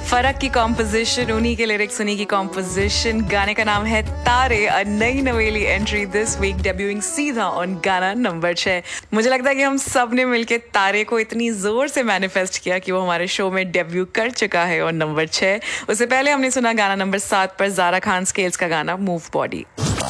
फर्क की कॉम्पोजिशन, उन्हीं के लिरिक्स, उन्हीं की कॉम्पोजिशन। गाने का नाम है तारे, अ नई नवेली एंट्री दिस वीक डेब्यूइंग सीधा ऑन गाना नंबर 6। मुझे लगता है कि हम सब ने मिलकर तारे को इतनी जोर से मैनिफेस्ट किया कि वो हमारे शो में डेब्यू कर चुका है और नंबर 6। उससे पहले हमने सुना गाना नंबर 7 पर ज़ारा खान स्केल्स का गाना मूव बॉडी।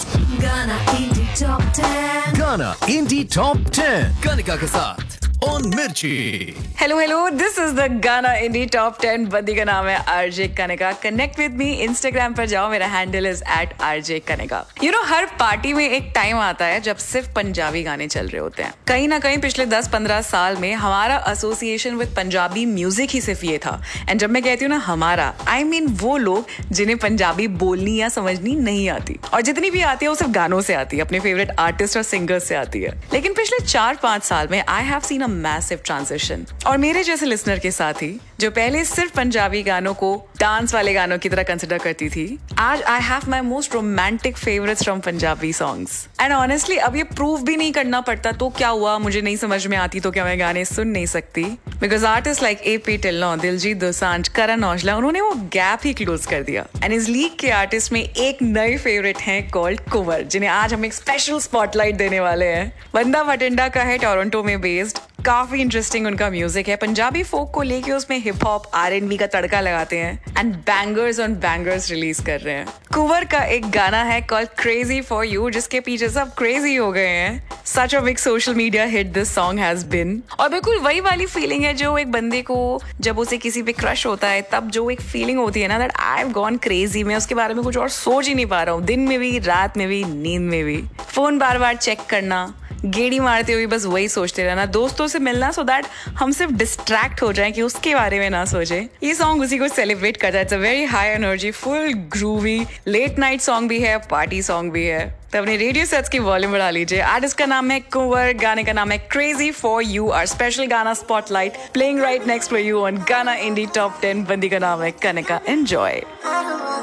गाना इंडी टॉप 10, गाना इंडी टॉप 10 कनिका के साथ ऑन मिर्ची। हेलो, दिस इज द गाना इंडी टॉप 10। बंदी का नाम है RJ Kanika. Connect with me, Instagram पर जाओ, मेरा handle is @RJ Kanika. You know, her party में एक टाइम आता है जब सिर्फ पंजाबी गाने चल रहे होते हैं। कहीं ना कहीं पिछले 10-15 साल में हमारा एसोसिएशन विद पंजाबी म्यूजिक ही सिर्फ ये था। एंड जब मैं कहती हूँ ना हमारा, आई मीन वो लोग जिन्हें पंजाबी बोलनी या समझनी नहीं आती, और जितनी भी आती है वो सिर्फ गानों से आती है, अपने फेवरेट आर्टिस्ट और सिंगर्स से आती है। लेकिन पिछले 4-5 साल में I have seen massive transition. और मेरे जैसे लिसनर के साथ ही जो पहले सिर्फ पंजाबी गानों को डांस वाले गानों की तरह कंसिडर करती थी, आज I have my most romantic favourites from Punjabi songs. And honestly अब ये प्रूव भी नहीं करना पड़ता तो क्या हुआ, मुझे नहीं समझ में आती तो क्या मैं गाने सुन नहीं सकती? Because artist like AP Dhillon, Diljit Dosanjh, Karan Aujla, उन्होंने वो गैप ही क्लोज कर दिया। एंड इस लीग के आर्टिस्ट में एक नए फेवरेट हैं कॉल्ड कुंवर, जिन्हें आज हम एक स्पेशल स्पॉटलाइट देने वाले हैं। बंदा भटिंडा का है, टोरंटो में बेस्ड। काफी इंटरेस्टिंग उनका म्यूजिक है, पंजाबी फोक को लेके उसमें हिप हॉप R&B का तड़का लगाते हैं and bangers on bangers release कर रहे हैं। कुंवर का एक गाना है कॉल्ड क्रेजी फॉर यू, जिसके पीछे सब क्रेजी हो गए हैं। सच a big social media hit this song has been. और बिल्कुल वही वाली फीलिंग है जो एक बंदे को जब उसे किसी पे क्रश होता है तब जो एक फीलिंग होती है ना, that I have gone crazy. मैं उसके बारे में कुछ और सोच ही नहीं पा रहा हूँ, दिन में भी, रात में भी, नींद में भी। फोन बार बार चेक करना, गेड़ी मारते हुए बस वही सोचते रहना, दोस्तों से मिलना सो दैट हम सिर्फ डिस्ट्रैक्ट हो जाएं कि उसके बारे में ना सोचे। ये सॉन्ग उसी को सेलिब्रेट करता है। It's a very high energy, full groovy, late night song भी है, पार्टी सॉन्ग भी है। तो अपने रेडियो सेट्स की वॉल्यूम बढ़ा लीजिए। आज इसका नाम है कुंवर, गाने का नाम है crazy for you. Our special गाना spotlight playing right next for you on गाना इंडी टॉप 10। बंदी का नाम है कनिका। एंजॉय।